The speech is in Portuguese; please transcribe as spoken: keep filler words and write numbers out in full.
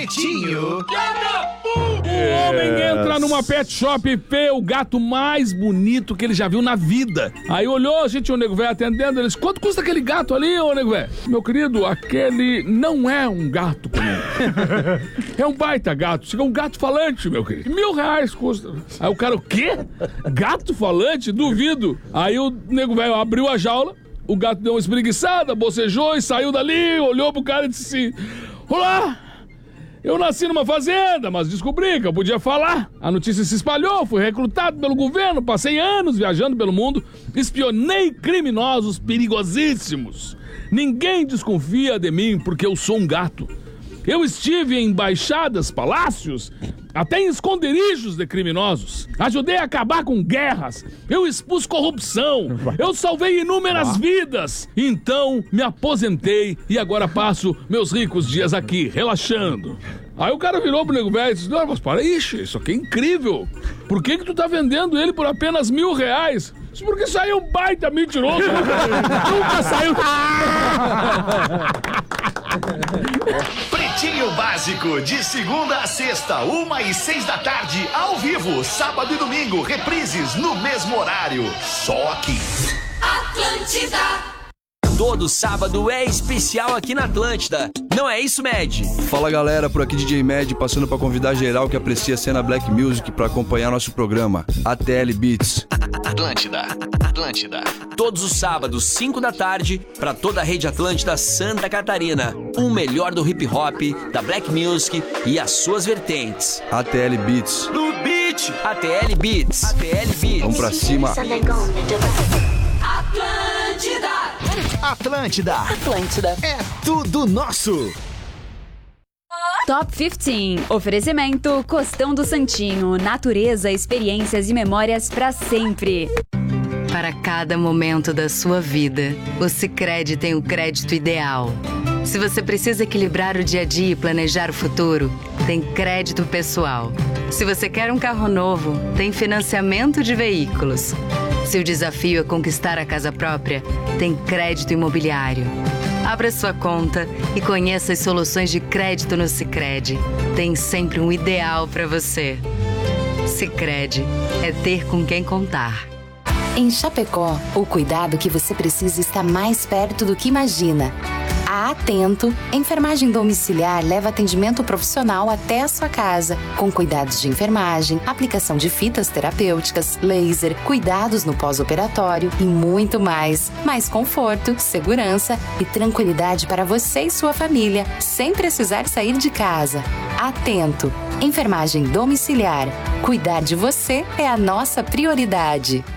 Pretinho. O homem entra numa pet shop e vê o gato mais bonito que ele já viu na vida. Aí olhou, a gente, o nego velho atendendo, ele disse, quanto custa aquele gato ali, ô nego velho? Meu querido, aquele não é um gato comum. É um baita gato, chega um gato falante, meu querido. Mil reais custa. Aí o cara, o quê? Gato falante? Duvido. Aí o nego velho abriu a jaula, o gato deu uma espreguiçada, bocejou e saiu dali, olhou pro cara e disse assim, olá! Eu nasci numa fazenda, mas descobri que eu podia falar. A notícia se espalhou, fui recrutado pelo governo, passei anos viajando pelo mundo, espionei criminosos perigosíssimos. Ninguém desconfia de mim porque eu sou um gato. Eu estive em embaixadas, palácios, até em esconderijos de criminosos. Ajudei a acabar com guerras. Eu expus corrupção. Eu salvei inúmeras vidas. Então, me aposentei e agora passo meus ricos dias aqui, relaxando. Aí o cara virou pro nego velho e disse, não, mas para, ixi, isso aqui é incrível. Por que que tu tá vendendo ele por apenas mil reais? Isso porque saiu um baita mentiroso. Nunca saiu... Pretinho Básico, de segunda a sexta, uma e seis da tarde, ao vivo, sábado e domingo, reprises no mesmo horário. Só aqui. Atlântida. Todo sábado é especial aqui na Atlântida. Não é isso, Med? Fala galera, por aqui D J Med, passando pra convidar geral que aprecia a cena Black Music pra acompanhar nosso programa, A T L Beats. Atlântida, Atlântida. Todos os sábados, cinco da tarde, pra toda a rede Atlântida Santa Catarina. O melhor do hip hop, da Black Music e as suas vertentes. A T L Beats. No beat, A T L Beats. A T L Beats. Vamos pra cima. Atlântida. Atlântida. Atlântida. É tudo nosso. Top quinze. Oferecimento Costão do Santinho. Natureza, experiências e memórias pra sempre. Para cada momento da sua vida, o Sicredi tem o crédito ideal. Se você precisa equilibrar o dia a dia e planejar o futuro, tem crédito pessoal. Se você quer um carro novo, tem financiamento de veículos. Se o desafio é conquistar a casa própria, tem crédito imobiliário. Abra sua conta e conheça as soluções de crédito no Sicredi. Tem sempre um ideal para você. Sicredi é ter com quem contar. Em Chapecó, o cuidado que você precisa está mais perto do que imagina. A Atento, enfermagem domiciliar leva atendimento profissional até a sua casa, com cuidados de enfermagem, aplicação de fitas terapêuticas, laser, cuidados no pós-operatório e muito mais. Mais conforto, segurança e tranquilidade para você e sua família, sem precisar sair de casa. Atento, enfermagem domiciliar. Cuidar de você é a nossa prioridade.